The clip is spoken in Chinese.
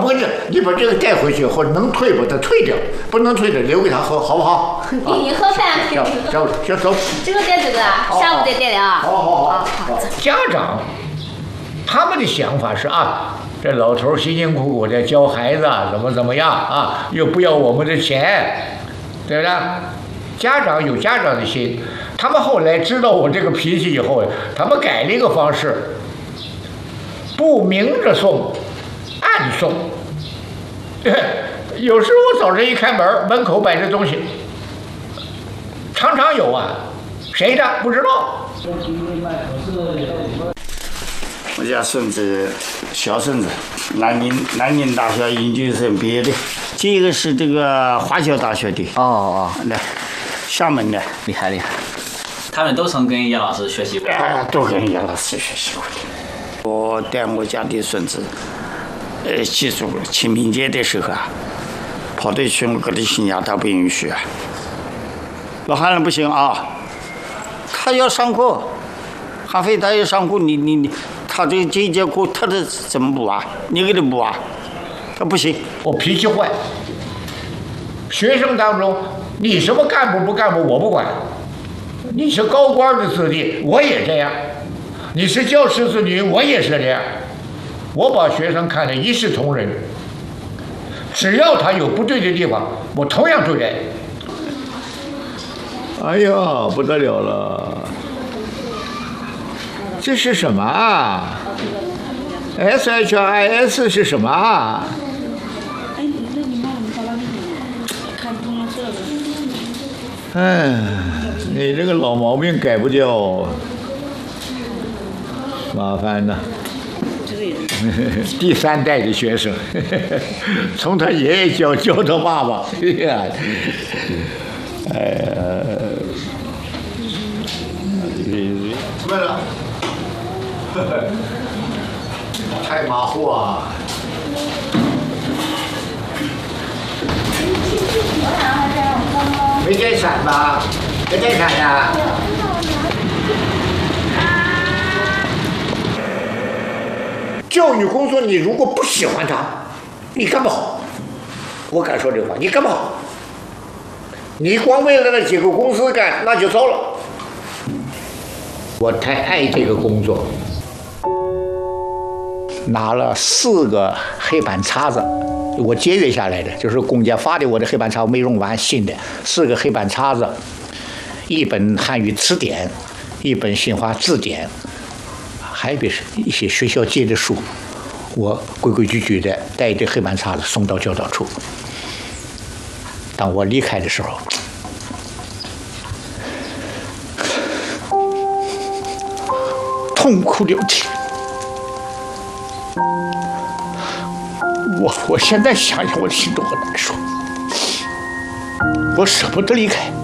么着，你把这个带回去，或者能退把它退掉，不能退的留给他喝，好不好？ 你喝饭。 行走。 这个带这个啊，下午再带的啊。 好。家长他们的想法是啊，这老头辛辛苦苦的教孩子，怎么样啊，又不要我们的钱，对不对？家长有家长的心，他们后来知道我这个脾气以后，他们改了一个方式，不明着送，暗送。有时候我早晨一开门，门口摆着东西，常常有啊，谁的不知道。 我家孙子，小孙子，南宁大学研究生毕业的，这个是这个华侨大学的。来，厦门的， 厉害。他们都曾跟叶老师学习过。 都跟叶老师学习过的。我带我家的孙子，记住了，清明节的时候啊，跑到全国的新疆，他不允许啊。老汉人不行啊，他要上课，韩非他要上课，他这一节课他这怎么补啊？你给他补啊？他不行。 我脾气坏，学生当中你什么干部不干部我不管，你是高官的子弟我也这样，你是教师子女我也是这样，我把学生看得一视同仁，只要他有不对的地方，我同样对待。哎呀，不得了了！这是什么啊 ？SHIS 是什么啊？哎，你这个老毛病改不掉，麻烦呐。第3代的学生，从他爷爷教他爸爸，哎呀，怎么了？太马虎啊！没带伞吧？没带伞呀？教育工作，你如果不喜欢它，你干不好。我敢说这话，你干不好。你光为了那几个公司干，那就糟了。我太爱这个工作，拿了4个黑板擦子，我节约下来的，就是公家发的我的黑板擦没用完，新的4个黑板擦子，1本汉语词典，1本新华字典，还有一些学校借的书，我规规矩矩的带着黑板擦子送到教导处。当我离开的时候，痛哭流涕。我现在想想，我心都很难受。我舍不得离开。